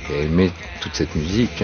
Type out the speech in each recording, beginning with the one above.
à aimer toute cette musique.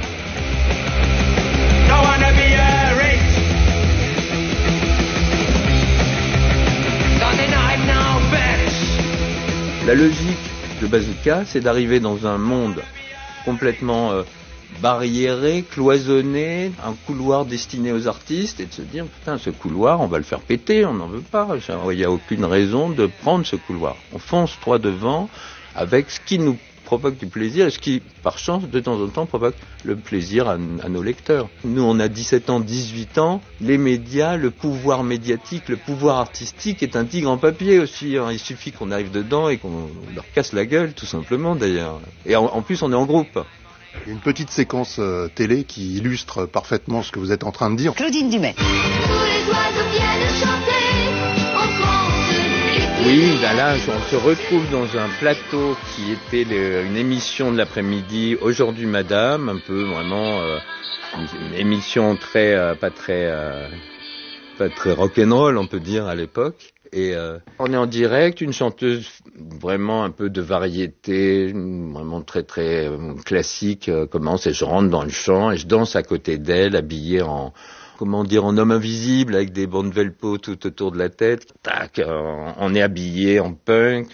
La logique de Bazooka, c'est d'arriver dans un monde complètement barriéré, cloisonné, un couloir destiné aux artistes, et de se dire, putain, ce couloir, on va le faire péter, on n'en veut pas. Il n'y a aucune raison de prendre ce couloir. On fonce droit devant avec ce qui nous provoque du plaisir et ce qui, par chance, de temps en temps, provoque le plaisir à nos lecteurs. Nous, on a 17 ans, 18 ans, les médias, le pouvoir médiatique, le pouvoir artistique est un tigre en papier aussi. Hein. Il suffit qu'on arrive dedans et qu'on leur casse la gueule, tout simplement, d'ailleurs. Et en plus, on est en groupe. Il y a une petite séquence télé qui illustre parfaitement ce que vous êtes en train de dire. Claudine Dumais. Tous les oiseaux viennent chanter en France. Oui, là, on se retrouve dans un plateau qui était une émission de l'après-midi, Aujourd'hui Madame, un peu vraiment une émission pas très rock'n'roll, on peut dire, à l'époque. Et on est en direct, une chanteuse vraiment un peu de variété, vraiment très très classique, commence et je rentre dans le chant et je danse à côté d'elle, habillée en homme invisible avec des bandes velpo tout autour de la tête. Tac, on est habillé en punk,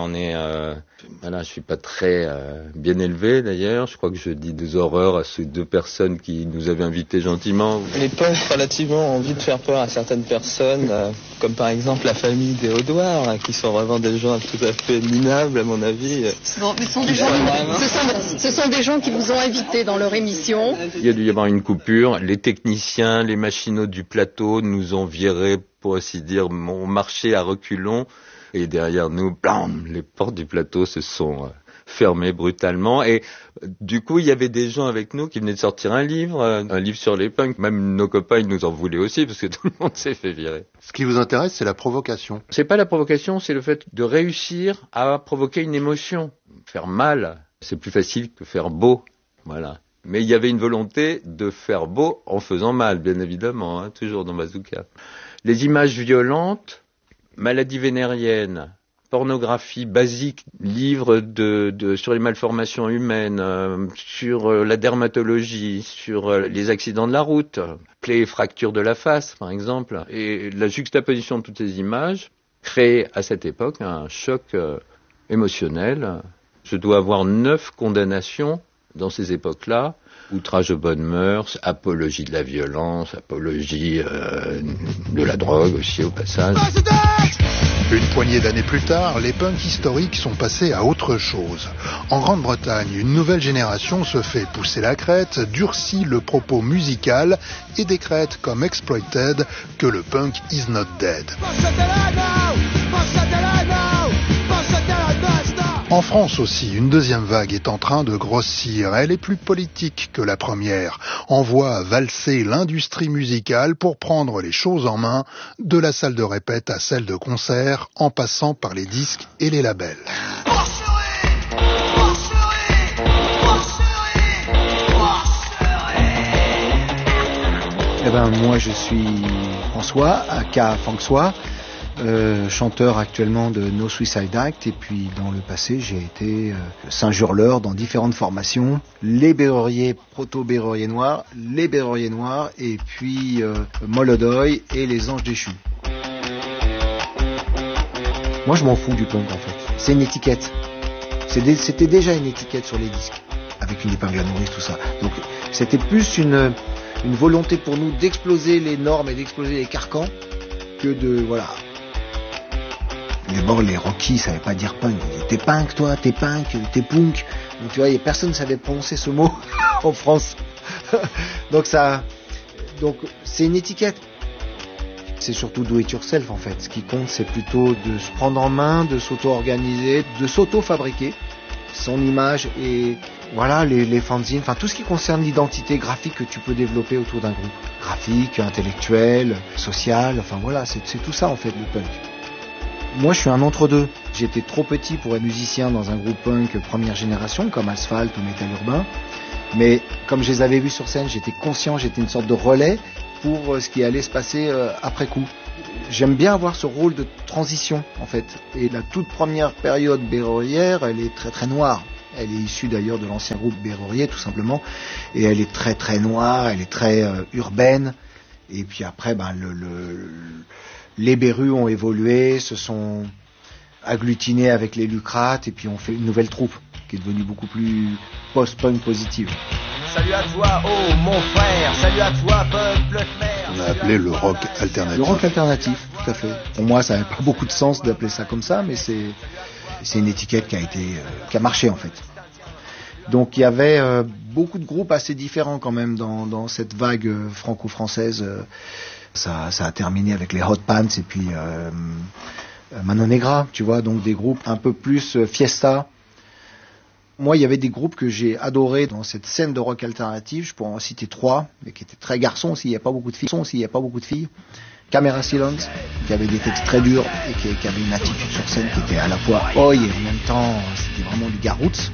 voilà, je suis pas très bien élevé d'ailleurs. Je crois que je dis des horreurs à ces deux personnes qui nous avaient invités gentiment. Les punks relativement ont envie de faire peur à certaines personnes, comme par exemple la famille des Audouard, qui sont vraiment des gens tout à fait minables à mon avis. Bon, mais ce sont des gens qui vous ont invité dans leur émission. Il y a dû y avoir une coupure. Les techniciens, les machinaux du plateau nous ont virés, pour ainsi dire, ont marché à reculons. Et derrière nous, blam, les portes du plateau se sont fermées brutalement. Et du coup, il y avait des gens avec nous qui venaient de sortir un livre sur les punks. Même nos copains, ils nous en voulaient aussi, parce que tout le monde s'est fait virer. Ce qui vous intéresse, c'est la provocation. C'est pas la provocation, c'est le fait de réussir à provoquer une émotion. Faire mal, c'est plus facile que faire beau. Voilà. Mais il y avait une volonté de faire beau en faisant mal, bien évidemment, hein, toujours dans Bazooka. Les images violentes, maladies vénériennes, pornographie basique, livres sur les malformations humaines, sur la dermatologie, sur les accidents de la route, plaies et fractures de la face, par exemple. Et la juxtaposition de toutes ces images crée à cette époque un choc émotionnel. Je dois avoir 9 condamnations dans ces époques-là. Outrage aux bonnes mœurs, apologie de la violence, apologie de la drogue aussi au passage. Une poignée d'années plus tard, les punks historiques sont passés à autre chose. En Grande-Bretagne, une nouvelle génération se fait pousser la crête, durcit le propos musical et décrète comme Exploited que le punk is not dead. En France aussi, une deuxième vague est en train de grossir. Elle est plus politique que la première. Envoie valser l'industrie musicale pour prendre les choses en main, de la salle de répète à celle de concert, en passant par les disques et les labels. Moi je suis François, aka François. Chanteur actuellement de No Suicide Act, et puis dans le passé j'ai été singe-hurleur dans différentes formations, les Berruriers, proto-Berruriers noirs, les Berruriers noirs, et puis Molodoy et les Anges déchus. Moi je m'en fous du punk en fait, c'est une étiquette, c'était déjà une étiquette sur les disques, avec une épingle à nourrice, tout ça, donc c'était plus une volonté pour nous d'exploser les normes et d'exploser les carcans que de, voilà. D'abord, les Rockies, ça veut pas dire punk. T'es punk, toi, t'es punk, t'es punk. Donc, tu vois, personne ne savait prononcer ce mot en France. Donc, c'est une étiquette. C'est surtout do it yourself, en fait. Ce qui compte, c'est plutôt de se prendre en main, de s'auto-organiser, de s'auto-fabriquer son image et, voilà, les fanzines, enfin, tout ce qui concerne l'identité graphique que tu peux développer autour d'un groupe. Graphique, intellectuel, social, enfin, voilà, c'est tout ça, en fait, le punk. Moi, je suis un entre-deux. J'étais trop petit pour être musicien dans un groupe punk première génération, comme Asphalt ou Metal Urbain. Mais comme je les avais vus sur scène, j'étais conscient, j'étais une sorte de relais pour ce qui allait se passer après coup. J'aime bien avoir ce rôle de transition, en fait. Et la toute première période berrurière, elle est très très noire. Elle est issue d'ailleurs de l'ancien groupe Berrurier, tout simplement. Et elle est très très noire, elle est très urbaine. Et puis après, les Berus ont évolué, se sont agglutinés avec les Lucrates, et puis on fait une nouvelle troupe qui est devenue beaucoup plus post-punk positive. Salut à toi, oh mon frère, salut à toi, peuple khmer. On a appelé le rock alternatif. Le rock alternatif, tout à fait. Pour moi, ça n'avait pas beaucoup de sens d'appeler ça comme ça, mais c'est une étiquette qui a marché en fait. Donc il y avait beaucoup de groupes assez différents quand même dans cette vague franco-française. Ça a terminé avec les Hot Pants et puis Mano Negra, tu vois, donc des groupes un peu plus fiesta. Moi, il y avait des groupes que j'ai adorés dans cette scène de rock alternatif. Je pourrais en citer 3, mais qui étaient très garçons aussi. Il n'y a pas beaucoup de filles. Camera Silence, qui avait des textes très durs et qui avait une attitude sur scène qui était à la fois oi et en même temps, c'était vraiment du gars roots.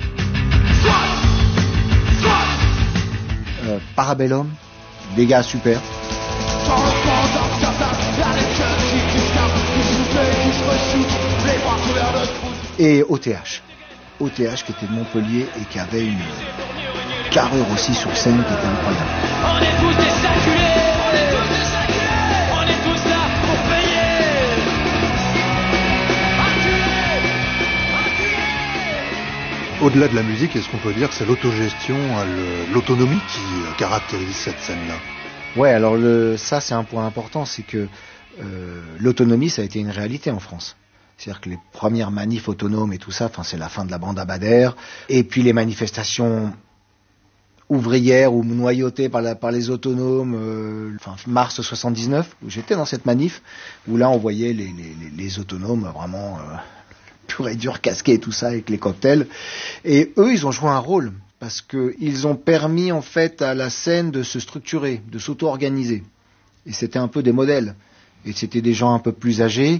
Parabellum, des gars super. Et OTH qui était de Montpellier et qui avait une carrure aussi sur scène qui était incroyable. On est tous des saculés, on est tous là pour payer. Au-delà de la musique, est-ce qu'on peut dire que c'est l'autogestion, l'autonomie qui caractérise cette scène-là? Ouais, alors ça c'est un point important, c'est que l'autonomie ça a été une réalité en France. C'est-à-dire que les premières manifs autonomes et tout ça, c'est la fin de la bande Abadère, et puis les manifestations ouvrières ou noyautées par les autonomes, mars 79, où j'étais dans cette manif, où là on voyait les autonomes vraiment pur et dur, casqués et tout ça, avec les cocktails, et eux ils ont joué un rôle, parce qu'ils ont permis en fait à la scène de se structurer, de s'auto-organiser, et c'était un peu des modèles. Et c'était des gens un peu plus âgés.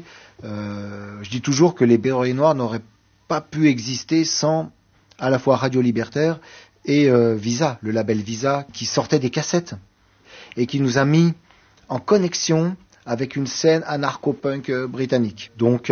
Je dis toujours que les Berruriers Noirs n'auraient pas pu exister sans à la fois Radio Libertaire et Visa, le label Visa, qui sortait des cassettes et qui nous a mis en connexion avec une scène anarcho-punk britannique. Donc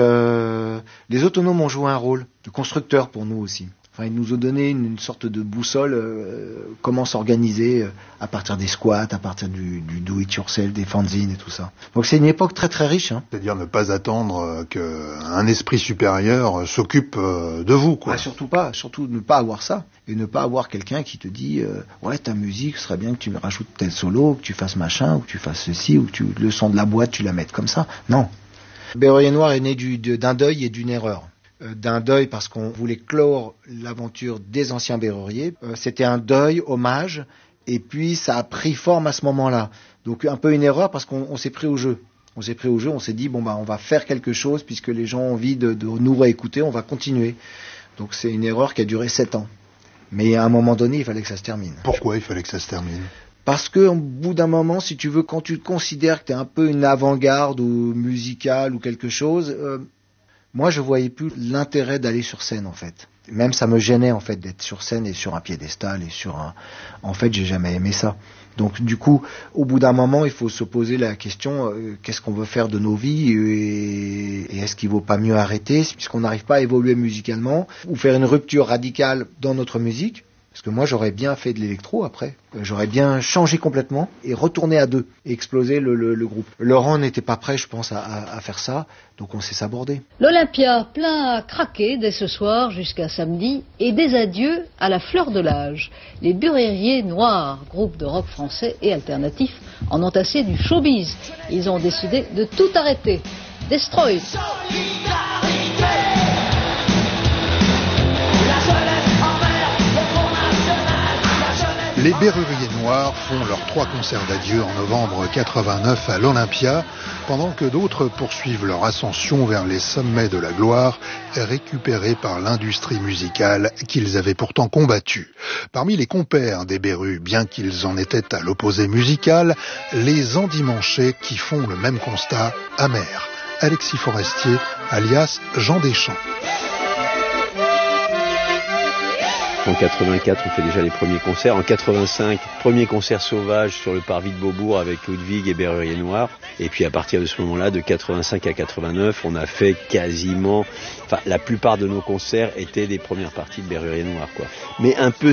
les autonomes ont joué un rôle de constructeur pour nous aussi. Ils nous ont donné une sorte de boussole, comment s'organiser à partir des squats, à partir du do-it-yourself, des fanzines et tout ça. Donc c'est une époque très très riche. C'est-à-dire ne pas attendre qu'un esprit supérieur s'occupe de vous, quoi. Surtout ne pas avoir ça. Et ne pas avoir quelqu'un qui te dit ouais, ta musique, ce serait bien que tu rajoutes tel solo, que tu fasses machin, ou que tu fasses ceci, ou que le son de la boîte, tu la mettes comme ça. Non. Berrurier Noir est né d'un deuil et d'une erreur. D'un deuil parce qu'on voulait clore l'aventure des anciens Berruriers. C'était un deuil, hommage, et puis ça a pris forme à ce moment-là. Donc un peu une erreur parce qu'on s'est pris au jeu. On s'est dit on va faire quelque chose puisque les gens ont envie de nous réécouter, on va continuer. Donc c'est une erreur qui a duré 7 ans. Mais à un moment donné, il fallait que ça se termine. Pourquoi il fallait que ça se termine ? Parce que au bout d'un moment, si tu veux, quand tu considères que tu es un peu une avant-garde ou musicale ou quelque chose, moi je voyais plus l'intérêt d'aller sur scène en fait. Même ça me gênait en fait d'être sur scène et sur un piédestal et sur un... En fait, j'ai jamais aimé ça. Donc du coup, au bout d'un moment, il faut se poser la question qu'est-ce qu'on veut faire de nos vies et est-ce qu'il vaut pas mieux arrêter puisqu'on n'arrive pas à évoluer musicalement ou faire une rupture radicale dans notre musique. Parce que moi, j'aurais bien fait de l'électro après. J'aurais bien changé complètement et retourné à deux et exploser le groupe. Laurent n'était pas prêt, je pense, à faire ça. Donc on s'est sabordé. L'Olympia plein à craquer dès ce soir jusqu'à samedi et des adieux à la fleur de l'âge. Les Berruriers Noirs, groupe de rock français et alternatif, en ont assez du showbiz. Ils ont décidé de tout arrêter. Destroy. Les Berruriers Noirs font leurs 3 concerts d'adieu en novembre 89 à l'Olympia, pendant que d'autres poursuivent leur ascension vers les sommets de la gloire, récupérés par l'industrie musicale qu'ils avaient pourtant combattue. Parmi les compères des Berus, bien qu'ils en étaient à l'opposé musical, les endimanchés qui font le même constat amer. Alexis Forestier, alias Jean Deschamps. En 84, on fait déjà les premiers concerts. En 85, premier concert sauvage sur le parvis de Beaubourg avec Ludwig et Berrurier Noir. Et puis à partir de ce moment-là, de 85 à 89, on a fait quasiment... Enfin, la plupart de nos concerts étaient des premières parties de Berrurier Noir, quoi. Mais un peu